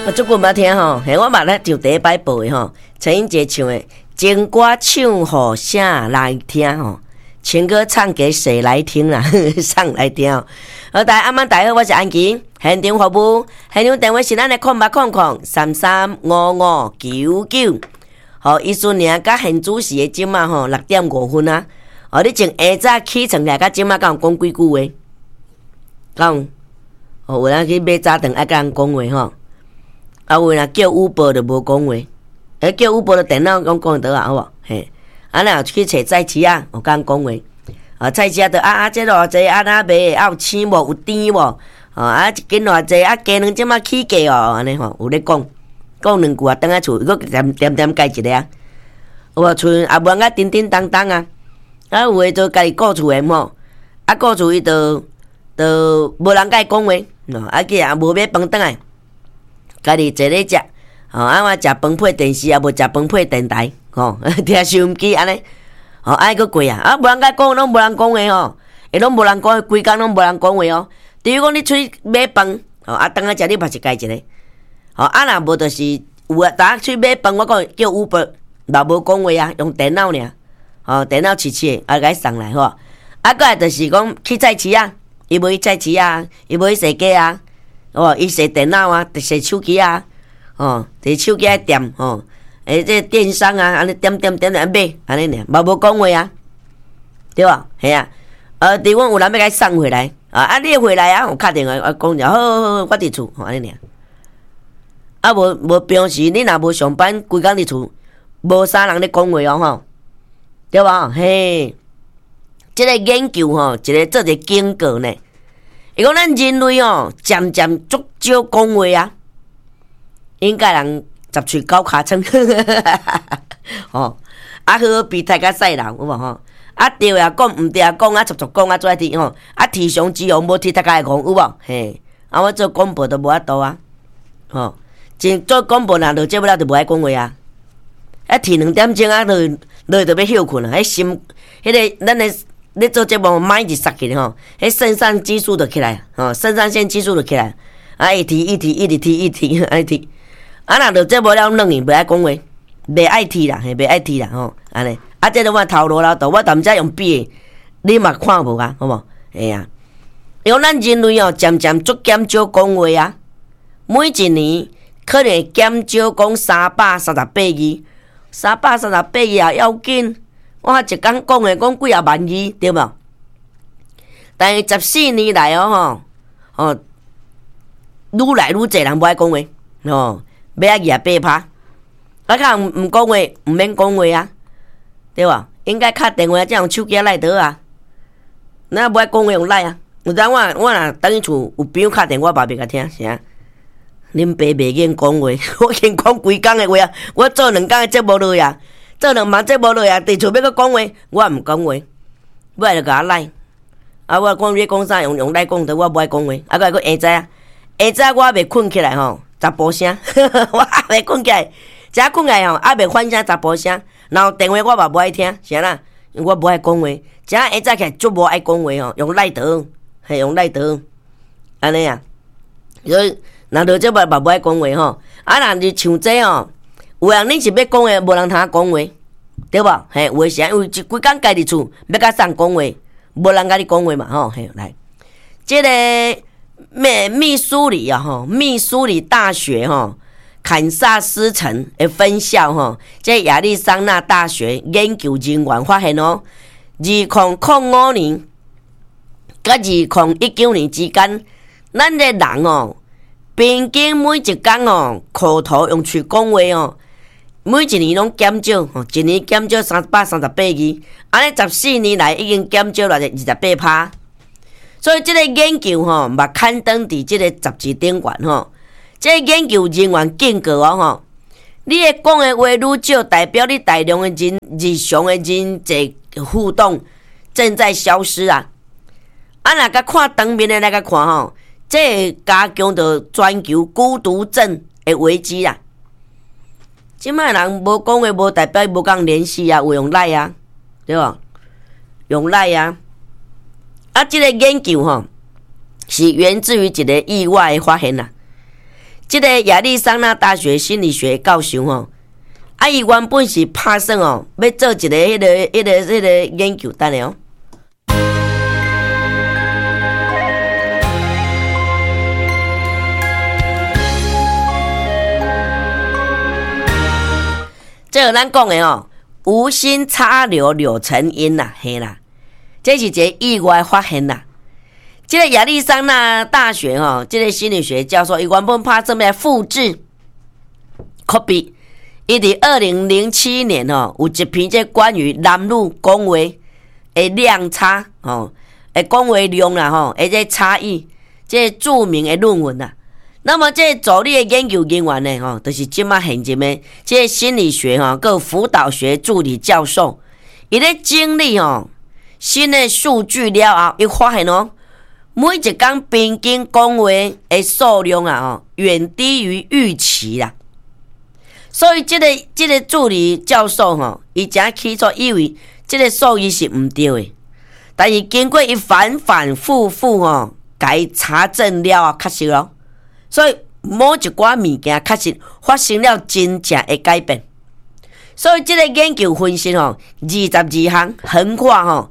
我这句捌听吼，嘿，我捌咧就第一摆报的吼，陈英杰唱的《情歌唱互啥来听》吼，情歌唱给谁来听啦？上来听哦。好，大家晚大家好，我是安琪，现场服务，现场电话是咱的0800335599。好，伊顺年甲现主时的今仔吼6:05啊。哦，你从下早起床来，甲今仔敢有讲几句话？讲，哦，有人去买早顿爱甲人讲话吼。啊，有人叫Uber就无讲话，叫Uber的电脑讲得啊，好无？嘿，啊，若去找菜市啊，有甲人讲话。啊，菜市啊，就这偌济啊，哪卖？有青无？有甜无？啊，一斤偌济？啊，鸡卵即马起价哦，安尼吼，有咧讲两句啊，倒来厝，佫点解一个啊。有无厝也无啊，叮叮当当啊。啊，有诶就家己顾厝诶吼，啊，顾厝伊就无人甲伊讲话，啊，去也无买饭倒来。家己坐咧食，我食饭配电视，也无食饭配电台，听收音机安尼，爱佫过啊，无人甲讲，拢无人讲话吼，拢无人讲，规工拢无人讲话哦。比如讲你出去买饭，当下食你嘛是家一个，若无就是有啊，逐去买饭，我讲叫Uber，嘛无讲话啊，用电脑尔，电脑试的，甲伊送来吼。啊，过来就是讲去菜市啊，伊无去菜市啊，伊无去洗鸡啊。伊洗电脑啊，洗手机啊，摕手机来点，这电商啊，安尼点来买，安尼尔，无讲话啊，对吧？系啊，伫阮有人要甲伊送回来，你回来啊，有敲电话讲者，好，我伫厝，安尼尔。啊，无平时你若无上班，规工伫厝，无啥人咧讲话哦，吼，对吧？嘿，即个研究吼，做一个警告呢。伊讲咱人类渐渐足少讲话啊，应该人十喙九尻川，好好比大家细人有无吼？对也讲，毋对也讲，撮讲做爱听吼，提上之后无提大家会讲有无？嘿，我做广播都无法度啊，真做广播若落节目了就无爱讲话啊，提2点钟啊，落就要休困啊，迄心，迄个咱的。你做节目麦一杀起来吼，迄肾上激素就起来，肾上腺激素就起来，一直提，若落节目了软去，袂爱讲话，袂爱提啦，袂爱提啦，安尼，这我头路老大，我毋知用笔的，你嘛看无啊，好无？哎呀，因为咱人类渐渐足减少讲话啊，每一年可能会减少讲338字，338字也要紧。我一工讲诶，讲几啊万字，对无？但是14年来愈来愈侪人无爱讲话，要爱举8拍，较毋讲话，毋免讲话啊，对无？应该敲电话才用手机来得啊，咱无爱讲话用来啊。有当我若等于厝有朋友敲电话，我嘛袂甲听，啥？恁爸袂瘾讲话，我经讲规工诶话啊，我做2工诶节目落啊。做2万节目落啊，伫厝要佮讲话，我毋讲话，尾就甲我赖。我讲你讲啥用赖讲的，我无爱讲话。个下晡啊，下早我未困起来吼，杂波声，我未困起来，只困起来吼，未反声杂波声。然后电话我嘛无爱听，啥啦？我无爱讲话，只下早起来足无爱讲话吼，用赖得，系用赖得，安尼啊。所以若落节目嘛无爱讲话吼，若是像这吼。有人恁是要讲话，无人通讲话，对无？嘿，有诶是因为规工家己厝要甲送讲话，无人甲你讲话嘛，吼，嘿，来，这个密苏里啊，密苏里大学堪萨斯城的分校这亚利桑那大学研究人员发现2005年甲2019年之间，咱的人平均每一工口头用嘴讲话每一年拢减少，一年减少338字，安尼14年来已经减少了28%。所以这个研究嘛刊登伫这个杂志顶悬这个研究人员警告你的讲的话愈少，代表你大量的日常的人际互动正在消失啊！若甲看当面的来甲看这会加强到全球孤独症的危机啊！即摆人无讲话，无代表无讲联系啊，有用赖啊，对无？用赖啊！这个研究是源自于一个意外的发现啊。 这个亚利桑那大学心理学教授吼，伊原本是拍算哦，要做一个迄个研究单的哦。这咱讲的哦，无心插柳成荫啦，嘿啦，这是一个意外发现啦。这个亚利桑那大学哦，这个心理学教授伊原本拍算要复制 copy， 伊伫2007年哦，有一篇这关于男女讲话的量差哦，的讲话量啦吼，这差异，这著名的论文啦。那么这助理的研究人员呢，吼，就是即马现今的这心理学吼，佮辅导学助理教授，伊咧整理吼新的数据了后，伊发现哦，每一工平均讲话的数量啊，吼，远低于预期啦。所以这个助理教授吼，伊真起初以为这个数字是毋对的，但是经过伊反反复复吼，甲伊查证了后，确实咯。所以某一寡物件确实发生了真正的改变。所以这个研究分析吼，22项横跨吼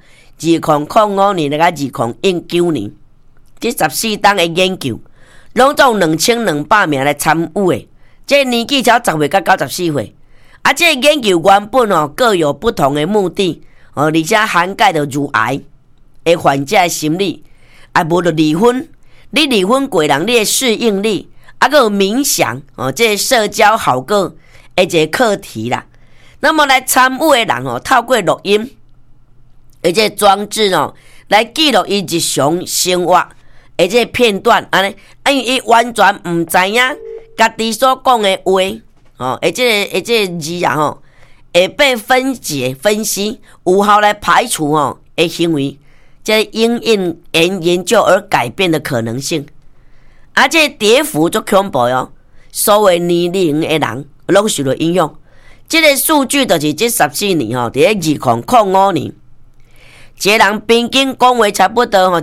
2005年到2019年，这14档的研究，拢总2200名来参与的。这年纪才10岁到94岁，啊，这个研究原本哦各有不同的目的哦，而且涵盖着乳癌的患者的心理，啊，无着离婚。你离婚过人，你的适应力，还有冥想哦，这社交好个一个课题啦。那么来参与的人哦，透过录音，而且装置哦，来记录伊日常生活，而且片段安尼，因为伊完全唔知影家己所讲的话哦，而且字啊吼，会被分解分析，有效来排除哦的行为。这因研究而改变的可能性，啊，这跌幅足恐怖哦！所有年龄的人拢受到影响。这个数据就是这14年吼，伫2005年，一个人平均讲话差不多吼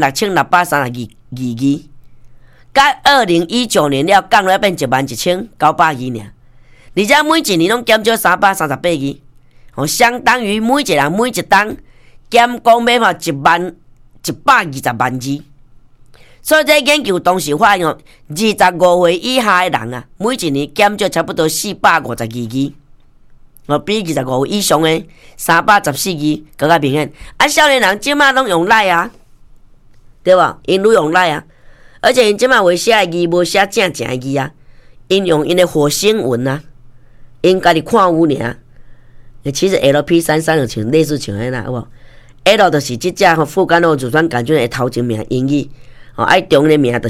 16632字，甲2019年了降了变11902尔，而且每一年拢减少338字，哦，相当于每一人每一档。减讲要吼120万字，所以这研究当时发现，25岁以下的人啊，每一年减少差不多452字，哦，比25岁以上的314字更加明显。啊，少年人即马拢用赖啊，对吧？因愈用赖啊，而且因即马会写的字无写正的字啊，因用因的火星文啊，因家己看有尔。其实 LP33就像类似像迄啦，有无？L 就是即只副干肉乳酸杆菌的头前名英语，哦，爱中的名就是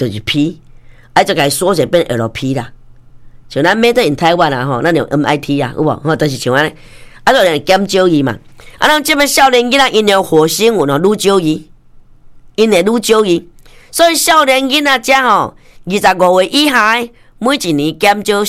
P， 爱就甲伊缩写变 LP 啦。像咱 Made in Taiwan 啊，吼，咱用 MIT 啊，有无？吼，就是像安尼，啊，就减少字嘛。啊，咱即摆少年囡仔因用火星文哦，愈少字，因会愈少字，所以少年囡仔遮吼，25岁以下的每一年减少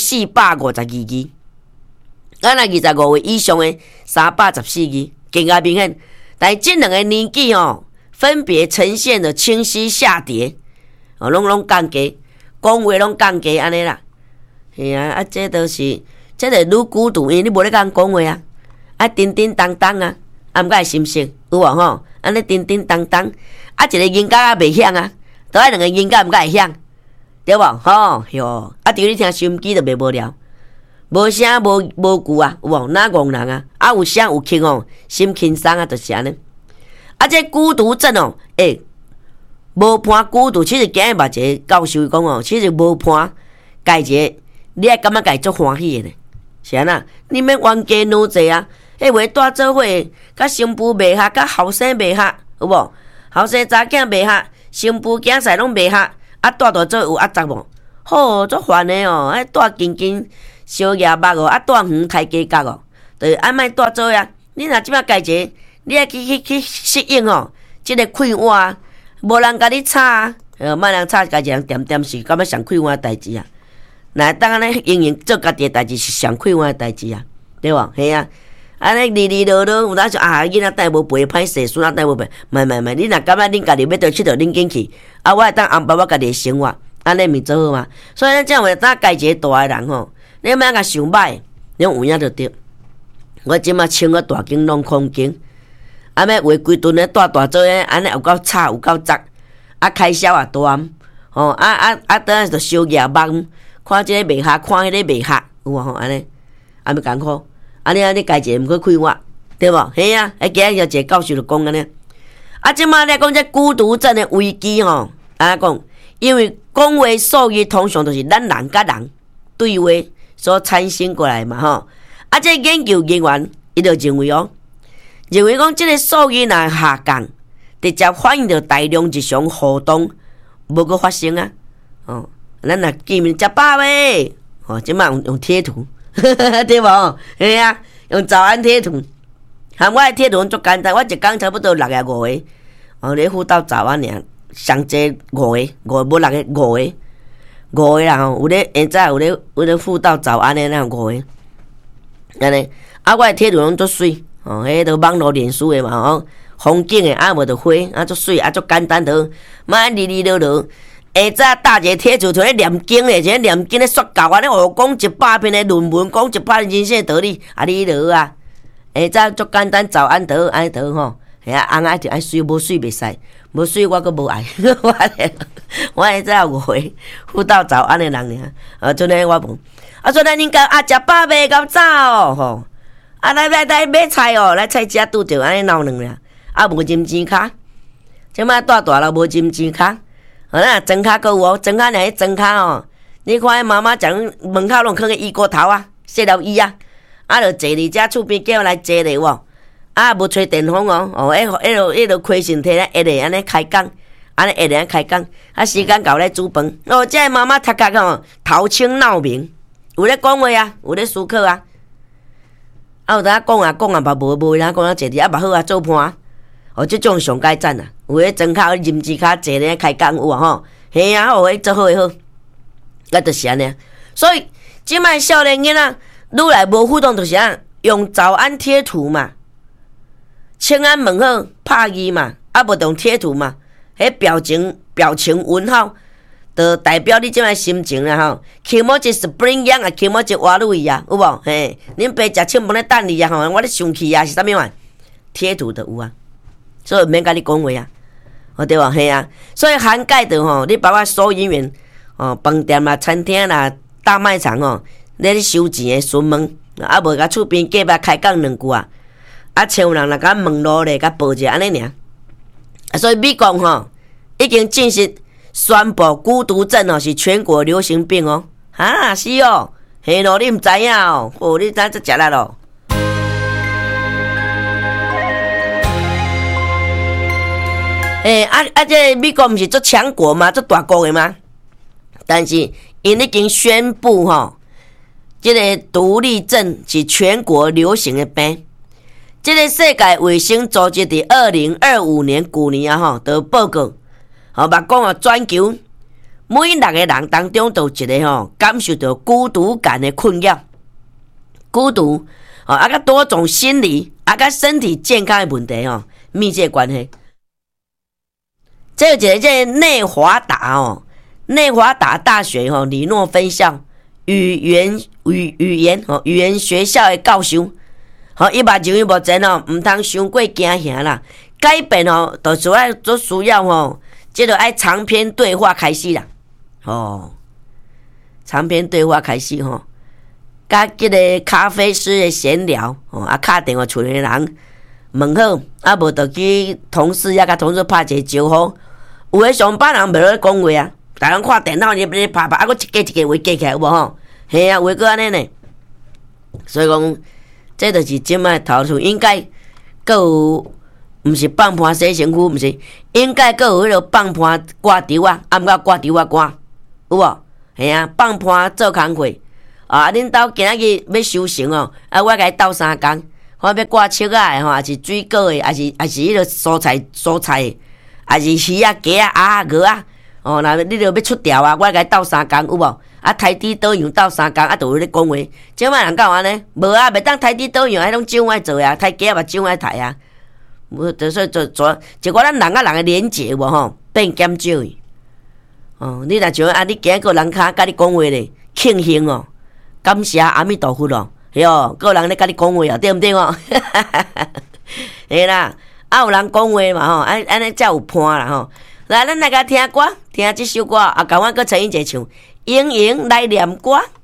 452字，咱若25岁以上的314字，更加明显。但这两个年纪哦，分别呈现了清晰下跌，哦，拢降低，讲话拢降低安尼啦。是啊，啊，这都是，这个愈孤独，因为你无咧讲话啊，啊，叮叮当当啊，啊，毋该心性有无吼？安尼叮叮当当，啊，一个音乐啊袂响啊，倒爱两个音乐毋该会响，对无？吼，哟，啊，对你听收音机就袂无聊。无声无句啊，有无？哪戆人啊？啊，有声有气哦，心轻松啊，就是安尼。啊，这孤独症哦，无伴孤独，其实今日捌一个教授讲哦，其实无伴家一个，你爱感觉家足欢喜的呢。是安那？你免冤家路济啊，迄话带做伙，甲新妇袂合，甲后生袂合，有无？后生查囝袂合，新妇囝婿拢袂合，啊，带到做有压杂无？好，足烦的哦，爱带近。小夜目哦，啊，带远开价格哦，就是爱莫带做呀。你若即摆家一个，你爱去适应哦，即个快活，无人甲你吵啊，莫人吵，家己人点是感觉上快活的代志啊。若当安尼营营做家己的代志是上快活的代志啊，对无？系啊，安尼哩落落，有当时啊，囡仔带无陪歹势，孙仔带无陪，莫，你若感觉恁家己要倒佚佗，恁紧去，啊，我会当安排我家己的生活， 安尼咪做好嘛。所以咱这样话，咱家一个大诶人吼，你莫甲想歹，你有影就对。我即马穿个大镜拢空镜，啊，要画规顿咧大做诶，安尼有够吵有够杂，啊，开销也大，吼等下就烧夜梦，看即个袂合，看迄个袂合，有无吼？安尼，啊，要艰苦，安尼家一个毋去开我，对无？嘿啊，今日一个教授就讲安尼。啊，即马咧讲这孤独症诶危机吼，安尼讲，因为讲话术语通常都是咱人甲人对话所产生过来嘛吼。啊，这研究人员伊就认为讲即个术语若下降，直接反映着大量日常互动无个发生啊。哦，咱若见面食饱未？哦，即马用贴图，对无？嘿啊，用早安贴图。含我的贴图足简单，我一工差不多6个5个。哦，你辅导早安尔，上济5个，无6个5个啦吼。有咧现在有咧辅导早安的那5个。安尼，啊，我的贴图拢足水，哦，迄个网络脸书的嘛，吼，风景的，啊，无就花，啊，足水，啊，足简单的，莫哩落落。下早搭一个贴图，像咧念经的，像念经咧说教安尼，学讲100篇的论文，讲100人生的道理，啊，你落啊。下早足简单，早安得，安尼得吼，吓红爱就爱水，无水袂使，无水我阁无爱，我下早有回辅导早安的人尔，阵个我问。啊，说咱恁家食饱未？到早哦，吼！啊，来买菜哦，来菜市拄着安尼闹两啦。啊，无金钱卡，即摆大了无金钱卡。好啦，装卡阁有哦，装卡若装卡哦。你看迄妈妈将门口拢放个伊锅头啊，洗了伊啊，啊，就坐伫遮厝边叫来坐咧有无？啊，无吹电风哦，哦，迄落开身体咧，下咧安尼开讲，安尼下咧开讲，啊，时间到咧煮饭。哦，这妈妈头壳哦，头清脑明。有咧讲话啊，有咧思考啊，啊有当讲嘛无啦，讲啊坐伫啊嘛好啊做伴，哦，即种上界赞啊，有咧装卡任志卡坐咧开讲有啊吼，嘿啊，有迄做好诶好，啊就是安尼。所以即摆少年囡仔愈来无互动，就是啊用早安贴图嘛，请安问好拍字嘛，啊无用贴图嘛，迄表情问号。就代表你即摆心情啦吼，起码一 spring 样啊，起码一活水啊，有无？嘿，恁爸食庆饭咧等你啊吼，我咧生气啊，是啥物啊？贴图就有啊，所以免甲你讲话啊，哦对无？嘿啊，所以涵盖着吼，你包括收银员哦，饭店啦、餐厅啦、大卖场哦，咧收钱诶询问，啊无甲厝边隔壁开讲两句啊，啊像有人来甲问路咧，甲报者安尼尔，所以美国吼已经正式。宣布孤独症哦是全国流行病哦，哈是哦，嘿咯，你毋知影哦，哦你知这食力咯。这美国毋是做强国吗？做大国的吗？但是因已经宣布吼，这个独立症是全国流行的病。这个世界卫生组织伫2025年旧年啊吼，就报告。吼，目讲啊，全球每6个人当中都有一个吼，感受到孤独感的困扰。孤独，吼，啊，甲多种心理，啊，甲身体健康的问题吼，密切关系。这有一个这内华达大学吼，里诺分校语言学校的教授，吼，伊目前目前吼，毋通伤过惊吓啦，改变吼，就需要吼。这就爱长篇对话开始啦，哦，长篇对话开始吼，甲这个咖啡师的闲聊，哦，啊，打电话厝里人问好，啊，无就去同事甲同事拍一个招呼，有诶上班人袂咧讲话啊，大人看电脑咧拍，啊，佫一个话记起来有无吼？嘿啊，话佫安尼呢，所以讲，这就是即摆头处应该佫有。毋是放盘洗身躯，毋是应该阁有迄落放盘挂丢啊，毋过挂丢啊挂，有无？系啊，放盘做工课啊，恁兜今仔日要收成哦，啊，我甲伊斗3工，我要挂切仔的吼，还是水果的，还是迄落蔬菜，还是鱼啊、鸡啊、鸭啊、鹅啊，哦，那你着要出调啊，我甲伊斗3工，有无？啊，台底倒样斗3工，啊，就有咧讲话，即摆人敢有安尼？无啊，袂当台底倒样，迄种掌爱做啊，台鸡啊，嘛掌爱刣啊。就是一寡咱人甲人的连结无吼，变减少去， 哦，你若像啊，你今个人骹甲你讲话咧，庆幸哦，感谢阿弥陀佛咯，哟，个人咧甲你讲话哦，对毋对哦？嘿啦，啊有人讲话嘛吼，安尼才有伴啦吼。来，咱来甲听歌，听即首歌，啊，甲我搁唱一下唱，盈盈来念歌。